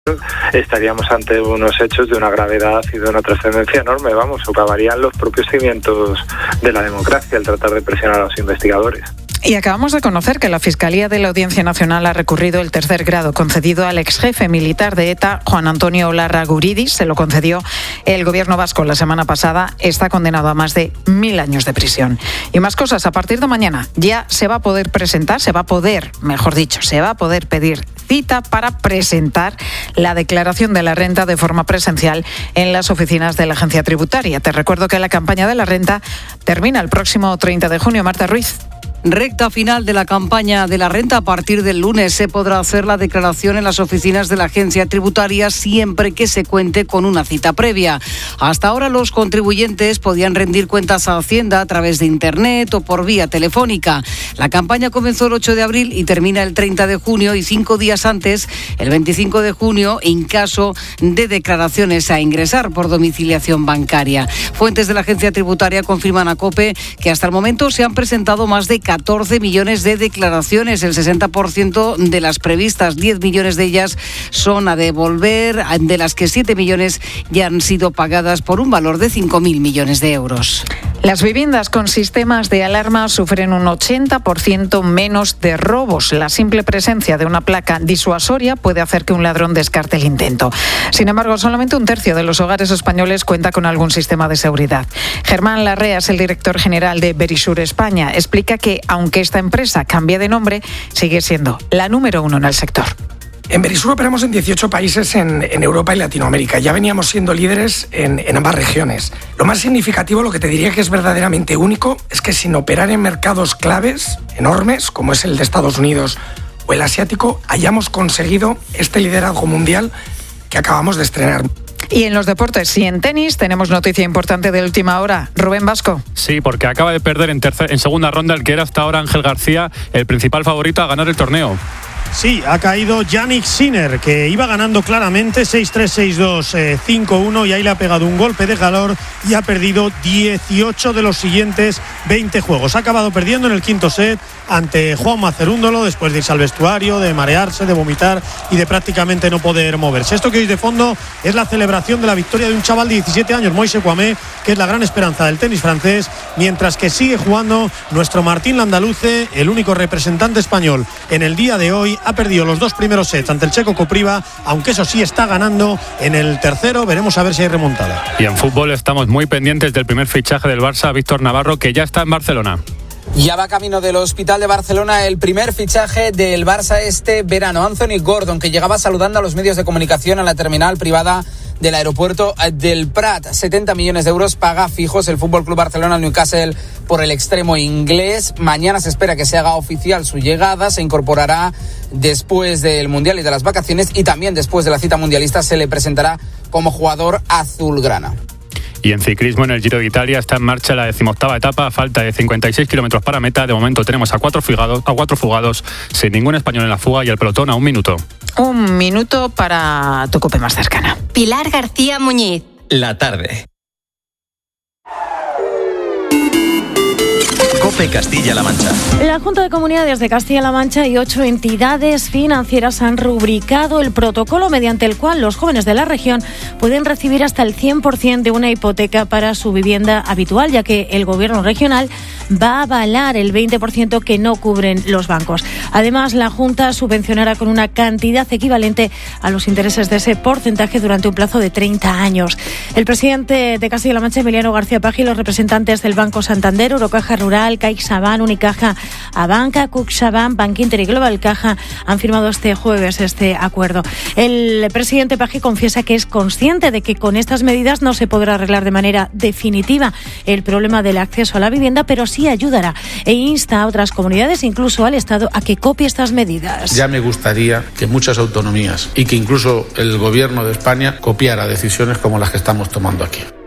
estaríamos ante unos hechos de una gravedad y de una trascendencia enorme, socavarían los propios cimientos de la democracia el tratar de presionar a los investigadores. Y acabamos de conocer que la Fiscalía de la Audiencia Nacional ha recurrido el tercer grado concedido al exjefe militar de ETA, Juan Antonio Larraguridi. Se lo concedió el gobierno vasco la semana pasada. Está condenado a más de 1000 años de prisión. Y más cosas, a partir de mañana ya se va a poder pedir cita para presentar la declaración de la renta de forma presencial en las oficinas de la Agencia Tributaria. Te recuerdo que la campaña de la renta termina el próximo 30 de junio. Marta Ruiz. Recta final de la campaña de la renta. A partir del lunes se podrá hacer la declaración en las oficinas de la Agencia Tributaria siempre que se cuente con una cita previa. Hasta ahora los contribuyentes podían rendir cuentas a Hacienda a través de Internet o por vía telefónica. La campaña comenzó el 8 de abril y termina el 30 de junio y 5 días antes, el 25 de junio, en caso de declaraciones a ingresar por domiciliación bancaria. Fuentes de la Agencia Tributaria confirman a COPE que hasta el momento se han presentado más de 14 millones de declaraciones, el 60% de las previstas, 10 millones de ellas son a devolver, de las que 7 millones ya han sido pagadas por un valor de 5.000 millones de euros. Las viviendas con sistemas de alarma sufren un 80% menos de robos. La simple presencia de una placa disuasoria puede hacer que un ladrón descarte el intento. Sin embargo, solamente un tercio de los hogares españoles cuenta con algún sistema de seguridad. Germán Larrea es el director general de Verisure España. Explica que, aunque esta empresa cambie de nombre, sigue siendo la número 1 en el sector. En Verisure operamos en 18 países en Europa y Latinoamérica. Ya veníamos siendo líderes en ambas regiones. Lo más significativo, lo que te diría que es verdaderamente único, es que sin operar en mercados claves, enormes, como es el de Estados Unidos o el asiático, hayamos conseguido este liderazgo mundial que acabamos de estrenar. Y en los deportes y en tenis tenemos noticia importante de última hora. Rubén Vasco. Sí, porque acaba de perder en segunda ronda el que era hasta ahora Ángel García, el principal favorito a ganar el torneo. Sí, ha caído Jannik Sinner, que iba ganando claramente 6-3, 6-2, 5-1 y ahí le ha pegado un golpe de calor y ha perdido 18 de los siguientes 20 juegos. Ha acabado perdiendo en el quinto set ante Juanma Cerúndolo después de irse al vestuario, de marearse, de vomitar y de prácticamente no poder moverse. Esto que oís de fondo es la celebración de la victoria de un chaval de 17 años, Moise Kouamé, que es la gran esperanza del tenis francés, mientras que sigue jugando nuestro Martín Landaluce, el único representante español en el día de hoy. Ha perdido los 2 primeros sets ante el checo Kopriva, aunque eso sí está ganando en el tercero. Veremos a ver si hay remontada. Y en fútbol estamos muy pendientes del primer fichaje del Barça, Víctor Navarro, que ya está en Barcelona. Ya va camino del Hospital de Barcelona el primer fichaje del Barça este verano. Anthony Gordon, que llegaba saludando a los medios de comunicación a la terminal privada del aeropuerto del Prat. 70 millones de euros paga fijos el FC Barcelona al Newcastle por el extremo inglés. Mañana se espera que se haga oficial su llegada. Se incorporará después del Mundial y de las vacaciones, y también después de la cita mundialista se le presentará como jugador azulgrana. Y en ciclismo, en el Giro de Italia, está en marcha la 18ª etapa, a falta de 56 kilómetros para meta. De momento tenemos a cuatro fugados, sin ningún español en la fuga, y el pelotón a 1 minuto. 1 minuto para tu COPE más cercana. Pilar García Muñiz. La tarde. COPE Castilla-La Mancha. La Junta de Comunidades de Castilla-La Mancha y 8 entidades financieras han rubricado el protocolo mediante el cual los jóvenes de la región pueden recibir hasta el 100% de una hipoteca para su vivienda habitual, ya que el gobierno regional va a avalar el 20% que no cubren los bancos. Además, la Junta subvencionará con una cantidad equivalente a los intereses de ese porcentaje durante un plazo de 30 años. El presidente de Castilla-La Mancha, Emiliano García Paje, y los representantes del Banco Santander, Eurocaja Rural, CaixaBank, Unicaja, Abanca, CaixaBank, Bankinter y Global Caja han firmado este jueves este acuerdo. El presidente Paje confiesa que es consciente de que con estas medidas no se podrá arreglar de manera definitiva el problema del acceso a la vivienda, pero sí ayudará, e insta a otras comunidades, incluso al Estado, a que copie estas medidas. Ya me gustaría que muchas autonomías y que incluso el Gobierno de España copiara decisiones como las que estamos tomando aquí.